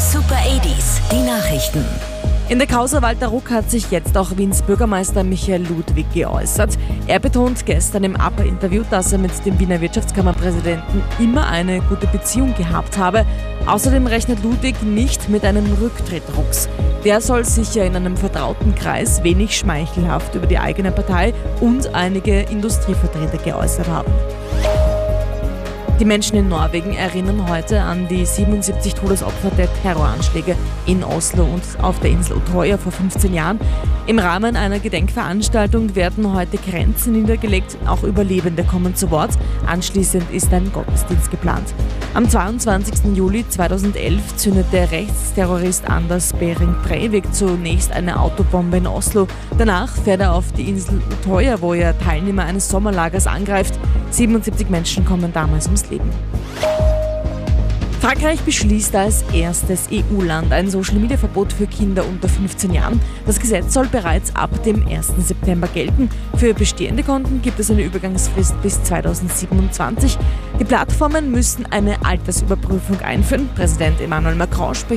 Super 80s, die Nachrichten. In der Causa Walter Ruck hat sich jetzt auch Wiens Bürgermeister Michael Ludwig geäußert. Er betont gestern im APA-Interview, dass er mit dem Wiener Wirtschaftskammerpräsidenten immer eine gute Beziehung gehabt habe. Außerdem rechnet Ludwig nicht mit einem Rücktritt Rucks. Der soll sicher in einem vertrauten Kreis wenig schmeichelhaft über die eigene Partei und einige Industrievertreter geäußert haben. Die Menschen in Norwegen erinnern heute an die 77 Todesopfer der Terroranschläge in Oslo und auf der Insel Utøya vor 15 Jahren. Im Rahmen einer Gedenkveranstaltung werden heute Kränze niedergelegt. Auch Überlebende kommen zu Wort. Anschließend ist ein Gottesdienst geplant. Am 22. Juli 2011 zündete Rechtsterrorist Anders Behring Breivik zunächst eine Autobombe in Oslo. Danach fährt er auf die Insel Utøya, wo er Teilnehmer eines Sommerlagers angreift. 77 Menschen kommen damals ums Leben. Frankreich beschließt als erstes EU-Land ein Social-Media-Verbot für Kinder unter 15 Jahren. Das Gesetz soll bereits ab dem 1. September gelten. Für bestehende Konten gibt es eine Übergangsfrist bis 2027. Die Plattformen müssen eine Altersüberprüfung einführen. Präsident Emmanuel Macron spricht